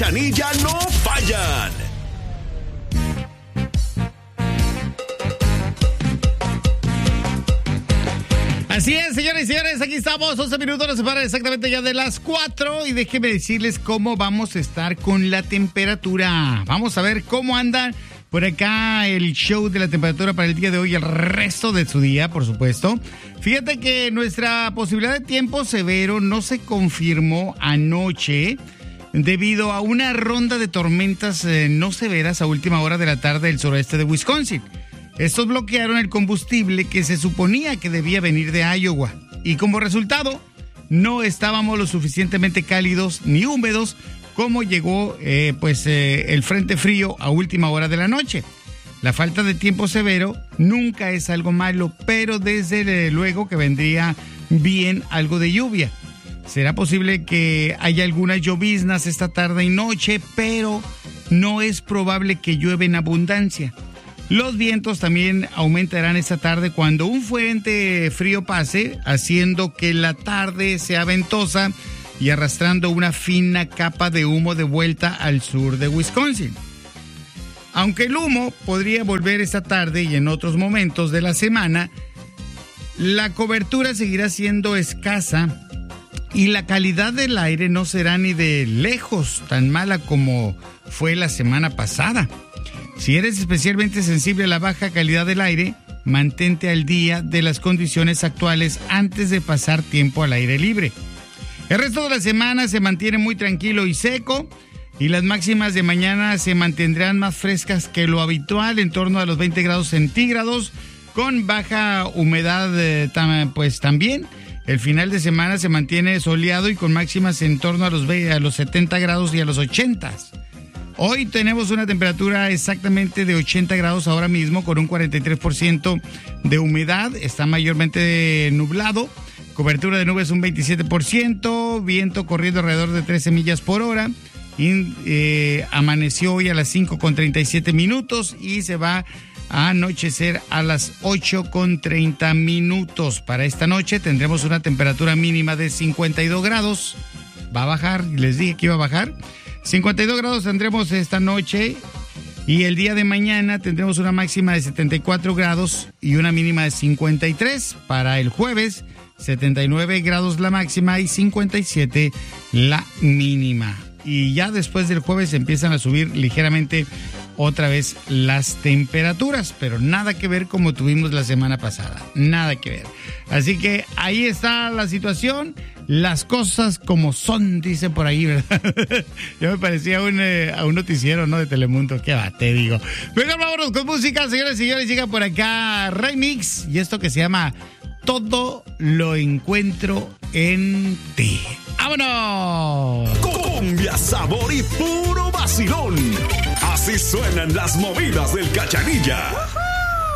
Cachanilla no fallan. Así es, señores y señores, aquí estamos, 11 minutos nos separan exactamente ya de las 4 y déjenme decirles cómo vamos a estar con la temperatura. Vamos a ver cómo andan por acá el show de la temperatura para el día de hoy y el resto de su día, por supuesto. Fíjate que nuestra posibilidad de tiempo severo no se confirmó anoche debido a una ronda de tormentas no severas a última hora de la tarde del suroeste de Wisconsin. Estos bloquearon el combustible que se suponía que debía venir de Iowa y como resultado no estábamos lo suficientemente cálidos ni húmedos como llegó el frente frío a última hora de la noche. La falta de tiempo severo nunca es algo malo, pero desde luego que vendría bien algo de lluvia. Será posible que haya algunas lloviznas esta tarde y noche, pero no es probable que llueva en abundancia. Los vientos también aumentarán esta tarde cuando un frente frío pase, haciendo que la tarde sea ventosa y arrastrando una fina capa de humo de vuelta al sur de Wisconsin. Aunque el humo podría volver esta tarde y en otros momentos de la semana, la cobertura seguirá siendo escasa y la calidad del aire no será ni de lejos tan mala como fue la semana pasada. Si eres especialmente sensible a la baja calidad del aire, mantente al día de las condiciones actuales antes de pasar tiempo al aire libre. El resto de la semana se mantiene muy tranquilo y seco y las máximas de mañana se mantendrán más frescas que lo habitual, en torno a los 20 grados centígrados, con baja humedad también. El final de semana se mantiene soleado y con máximas en torno a los 70 grados y a los 80. Hoy tenemos una temperatura exactamente de 80 grados ahora mismo con un 43% de humedad. Está mayormente nublado. Cobertura de nubes un 27%. Viento corriendo alrededor de 13 millas por hora. Amaneció hoy a las 5:37 y se va a anochecer a las 8:30. Para esta noche tendremos una temperatura mínima de 52 grados. Va a bajar, les dije que iba a bajar. 52 grados tendremos esta noche y el día de mañana tendremos una máxima de 74 grados y una mínima de 53. Para el jueves, 79 grados la máxima y 57 la mínima. Y ya después del jueves empiezan a subir ligeramente otra vez las temperaturas, pero nada que ver como tuvimos la semana pasada, nada que ver. Así que ahí está la situación, las cosas como son, dice por ahí, ¿verdad? Yo me parecía a un noticiero, ¿no? De Telemundo, qué va, te digo. Venga, vámonos con música, señores y señores, llega por acá Remix y esto que se llama Todo lo encuentro en ti. ¡Vámonos! Cumbia, sabor y puro vacilón. Así suenan las movidas del Cachanilla.